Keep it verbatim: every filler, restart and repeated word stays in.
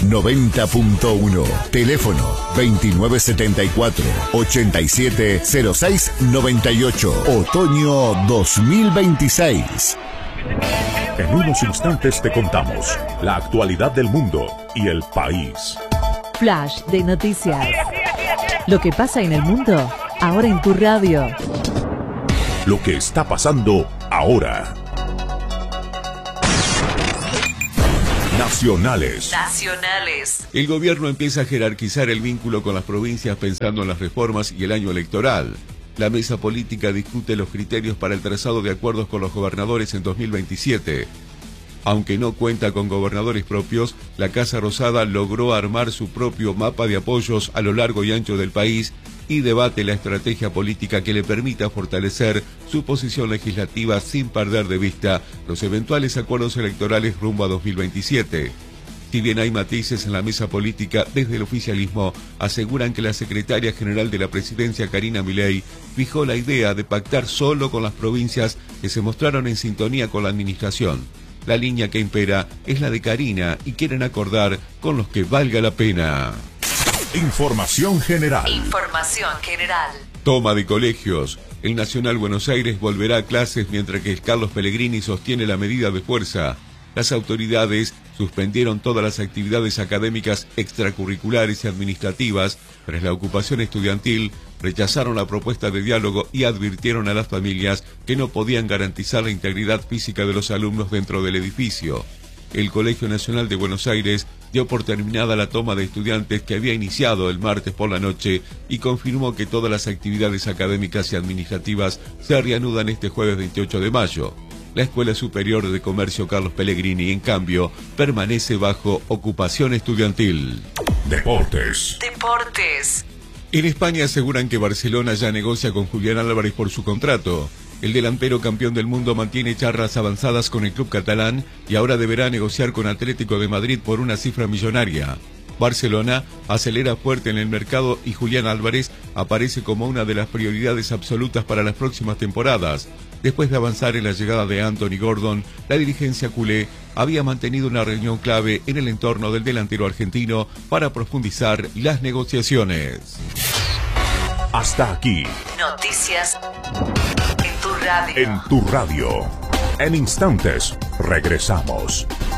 noventa punto uno. Teléfono veintinueve setenta y cuatro, ochenta y siete cero seis noventa y ocho. Otoño dos mil veintiséis. En unos instantes te contamos la actualidad del mundo y el país. Flash de noticias. Lo que pasa en el mundo, ahora en tu radio. Lo que está pasando ahora. Nacionales. Nacionales. El gobierno empieza a jerarquizar el vínculo con las provincias pensando en las reformas y el año electoral. La mesa política discute los criterios para el trazado de acuerdos con los gobernadores en dos mil veintisiete. Aunque no cuenta con gobernadores propios, la Casa Rosada logró armar su propio mapa de apoyos a lo largo y ancho del país y debate la estrategia política que le permita fortalecer su posición legislativa sin perder de vista los eventuales acuerdos electorales rumbo a dos mil veintisiete. Si bien hay matices en la mesa política, desde el oficialismo aseguran que la secretaria general de la presidencia, Karina Milei, fijó la idea de pactar solo con las provincias que se mostraron en sintonía con la administración. La línea que impera es la de Karina y quieren acordar con los que valga la pena. Información general. Información general. Toma de colegios. El Nacional Buenos Aires volverá a clases mientras que el Carlos Pellegrini sostiene la medida de fuerza. Las autoridades suspendieron todas las actividades académicas extracurriculares y administrativas tras la ocupación estudiantil, rechazaron la propuesta de diálogo y advirtieron a las familias que no podían garantizar la integridad física de los alumnos dentro del edificio. El Colegio Nacional de Buenos Aires dio por terminada la toma de estudiantes que había iniciado el martes por la noche y confirmó que todas las actividades académicas y administrativas se reanudan este jueves veintiocho de mayo. La Escuela Superior de Comercio Carlos Pellegrini, en cambio, permanece bajo ocupación estudiantil. Deportes. Deportes. En España aseguran que Barcelona ya negocia con Julián Álvarez por su contrato. El delantero campeón del mundo mantiene charlas avanzadas con el club catalán y ahora deberá negociar con Atlético de Madrid por una cifra millonaria. Barcelona acelera fuerte en el mercado y Julián Álvarez aparece como una de las prioridades absolutas para las próximas temporadas. Después de avanzar en la llegada de Anthony Gordon, la dirigencia culé había mantenido una reunión clave en el entorno del delantero argentino para profundizar las negociaciones. Hasta aquí. Noticias en tu radio. En tu radio. En instantes, regresamos.